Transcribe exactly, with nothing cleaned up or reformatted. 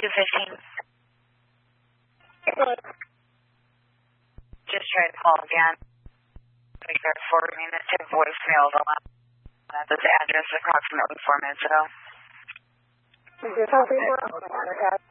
two fifteen. Just try to call again. We got forwarding this to voicemail the last at this address approximately four minutes ago. Is your phone before?